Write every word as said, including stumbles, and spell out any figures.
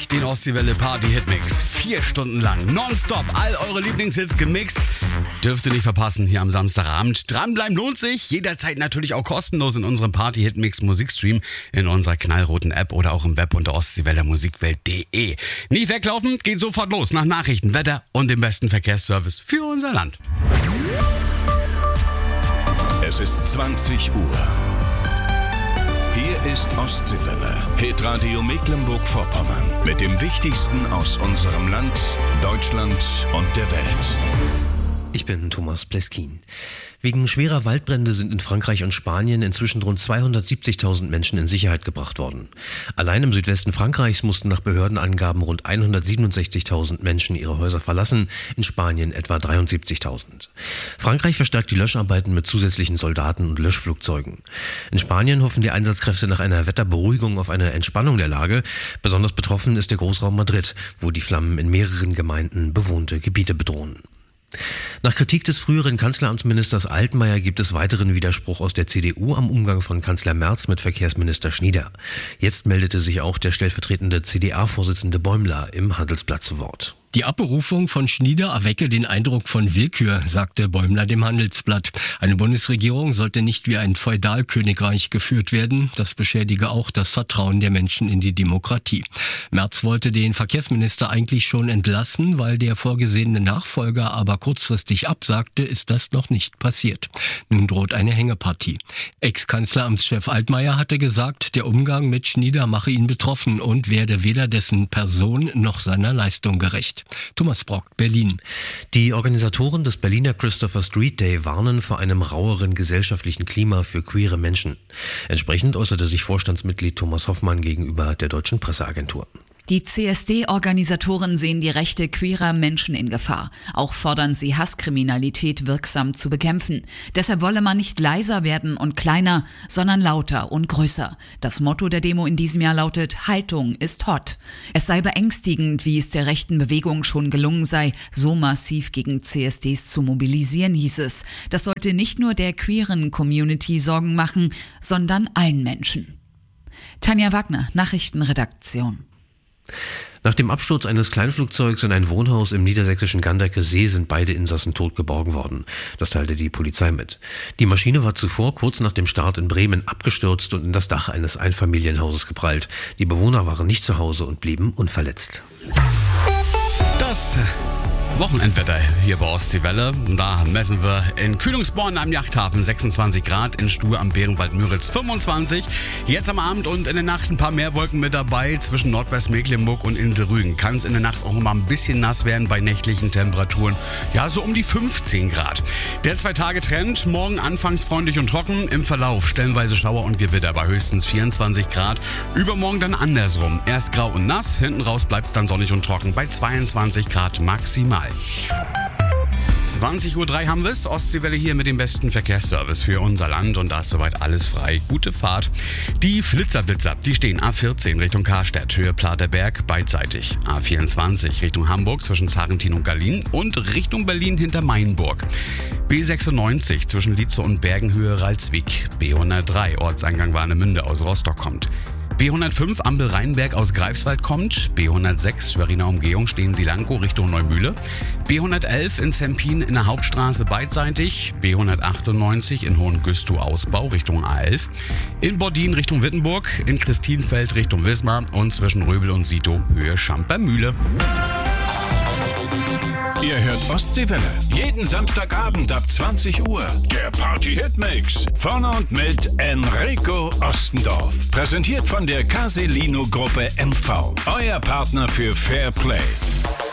den Ostseewelle Party Hitmix. Vier Stunden lang, nonstop, all eure Lieblingshits gemixt. Dürft ihr nicht verpassen hier am Samstagabend. Dranbleiben lohnt sich. Jederzeit natürlich auch kostenlos in unserem Party Hitmix Musikstream in unserer knallroten App oder auch im Web unter ostseewelle musikwelt punkt de. Nicht weglaufen, geht sofort los nach Nachrichten, Wetter und dem besten Verkehrsservice für unser Land. Es ist zwanzig Uhr. Hier ist Ostseewelle, Hitradio Mecklenburg-Vorpommern mit dem Wichtigsten aus unserem Land, Deutschland und der Welt. Ich bin Thomas Pleskin. Wegen schwerer Waldbrände sind in Frankreich und Spanien inzwischen rund zweihundertsiebzigtausend Menschen in Sicherheit gebracht worden. Allein im Südwesten Frankreichs mussten nach Behördenangaben rund hundertsiebenundsechzigtausend Menschen ihre Häuser verlassen, in Spanien etwa dreiundsiebzigtausend. Frankreich verstärkt die Löscharbeiten mit zusätzlichen Soldaten und Löschflugzeugen. In Spanien hoffen die Einsatzkräfte nach einer Wetterberuhigung auf eine Entspannung der Lage. Besonders betroffen ist der Großraum Madrid, wo die Flammen in mehreren Gemeinden bewohnte Gebiete bedrohen. Nach Kritik des früheren Kanzleramtsministers Altmaier gibt es weiteren Widerspruch aus der C D U am Umgang von Kanzler Merz mit Verkehrsminister Schnieder. Jetzt meldete sich auch der stellvertretende C D A-Vorsitzende Bäumler im Handelsblatt zu Wort. Die Abberufung von Schnieder erwecke den Eindruck von Willkür, sagte Bäumler dem Handelsblatt. Eine Bundesregierung sollte nicht wie ein Feudalkönigreich geführt werden. Das beschädige auch das Vertrauen der Menschen in die Demokratie. Merz wollte den Verkehrsminister eigentlich schon entlassen, weil der vorgesehene Nachfolger aber kurzfristig absagte, ist das noch nicht passiert. Nun droht eine Hängepartie. Ex-Kanzleramtschef Altmaier hatte gesagt, der Umgang mit Schnieder mache ihn betroffen und werde weder dessen Person noch seiner Leistung gerecht. Thomas Brock, Berlin. Die Organisatoren des Berliner Christopher Street Day warnen vor einem raueren gesellschaftlichen Klima für queere Menschen. Entsprechend äußerte sich Vorstandsmitglied Thomas Hoffmann gegenüber der Deutschen Presseagentur. Die C S D-Organisatoren sehen die Rechte queerer Menschen in Gefahr. Auch fordern sie, Hasskriminalität wirksam zu bekämpfen. Deshalb wolle man nicht leiser werden und kleiner, sondern lauter und größer. Das Motto der Demo in diesem Jahr lautet: Haltung ist hot. Es sei beängstigend, wie es der rechten Bewegung schon gelungen sei, so massiv gegen C S Ds zu mobilisieren, hieß es. Das sollte nicht nur der queeren Community Sorgen machen, sondern allen Menschen. Tanja Wagner, Nachrichtenredaktion. Nach dem Absturz eines Kleinflugzeugs in ein Wohnhaus im niedersächsischen Gandecker See sind beide Insassen tot geborgen worden. Das teilte die Polizei mit. Die Maschine war zuvor kurz nach dem Start in Bremen abgestürzt und in das Dach eines Einfamilienhauses geprallt. Die Bewohner waren nicht zu Hause und blieben unverletzt. Das Wochenendwetter hier bei Ostseewelle. Da messen wir in Kühlungsborn am Yachthafen sechsundzwanzig Grad, in Stuhe am Bärenwald-Müritz fünfundzwanzig. Jetzt am Abend und in der Nacht ein paar mehr Wolken mit dabei. Zwischen Nordwestmecklenburg und Insel Rügen kann es in der Nacht auch noch mal ein bisschen nass werden bei nächtlichen Temperaturen. Ja, so um die fünfzehn Grad. Der Zwei-Tage-Trend, morgen anfangs freundlich und trocken, im Verlauf stellenweise Schauer und Gewitter bei höchstens vierundzwanzig Grad. Übermorgen dann andersrum. Erst grau und nass, hinten raus bleibt es dann sonnig und trocken bei zweiundzwanzig Grad maximal. zwanzig Uhr drei haben wir es. Ostseewelle hier mit dem besten Verkehrsservice für unser Land und da ist soweit alles frei. Gute Fahrt. Die Flitzerblitzer, die stehen A vierzehn Richtung Karstadt, Höhe Platerberg, beidseitig. A vierundzwanzig Richtung Hamburg zwischen Sarrentin und Gallien und Richtung Berlin hinter Mainburg. B sechsundneunzig zwischen Lietze und Bergenhöhe Ralswiek. B hundertdrei Ortseingang Warnemünde aus Rostock kommt. B hundertfünf Ampel Rheinberg aus Greifswald kommt. B hundertsechs Schweriner Umgehung Stehen-Silanko Richtung Neumühle. B hundertelf in Zempin in der Hauptstraße beidseitig. B hundertachtundneunzig in Hohengüstow Ausbau Richtung A elf. In Bordin Richtung Wittenburg. In Christinfeld Richtung Wismar. Und zwischen Röbel und Sito Höhe Schampermühle. Ihr hört Ostseewelle. Jeden Samstagabend ab zwanzig Uhr. Der Party Hitmix. Von und mit Enrico Ostendorf. Präsentiert von der Caselino Gruppe M V. Euer Partner für Fair Play.